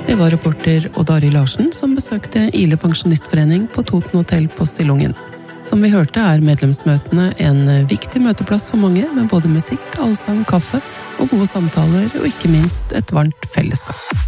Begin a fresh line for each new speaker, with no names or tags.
Det var reporter Odd Arild Larsen som besøkte Ile Pensjonistforening på Toten Hotel på Stillungen. Som vi hørte medlemsmøtene en viktig møteplass for mange, med både musikk, allsang, kaffe og gode samtaler, og ikke minst et varmt fellesskap.